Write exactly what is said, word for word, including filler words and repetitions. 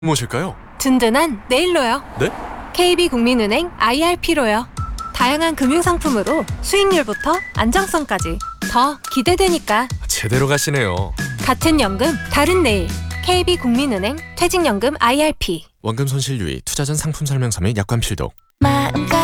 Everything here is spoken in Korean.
무엇일까요? 든든한 내일로요. 네? 케이비국민은행 아이알피로요. 다양한 금융상품으로 수익률부터 안정성까지 더 기대되니까. 제대로 가시네요. 같은 연금 다른 내일. 케이비국민은행 퇴직연금 아이알피. 원금 손실 유의, 투자 전 상품 설명서 및 약관 필독. 마음껏